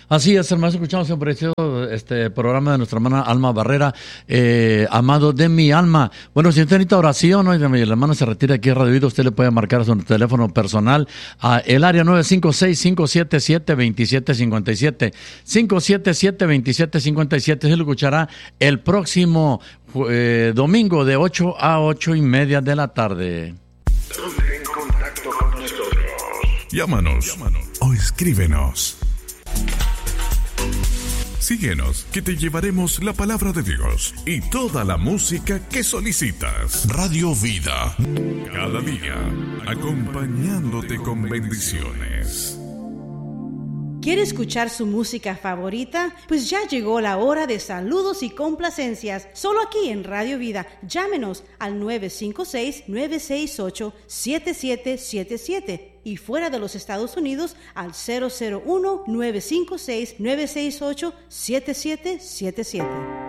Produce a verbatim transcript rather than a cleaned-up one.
Así es, hermanos, escuchamos el precioso este programa de nuestra hermana Alma Barrera, eh, amado de mi alma. Bueno, si usted necesita oración, ¿no? Y la hermana se retira aquí a Radio Vida, usted le puede marcar a su teléfono personal a el área nueve cinco seis, cinco siete siete, dos siete cinco siete, cinco siete siete, dos siete cinco siete. Se lo escuchará el próximo eh, domingo de ocho a ocho y media de la tarde. Ponte en contacto con nosotros. Llámanos, Llámanos o escríbenos. Síguenos, que te llevaremos la palabra de Dios y toda la música que solicitas. Radio Vida, cada día, acompañándote con bendiciones. ¿Quiere escuchar su música favorita? Pues ya llegó la hora de saludos y complacencias, solo aquí en Radio Vida. Llámenos al nueve cinco seis, nueve seis ocho, siete siete siete siete y fuera de los Estados Unidos al cero cero uno, nueve cinco seis, nueve seis ocho, siete siete siete siete.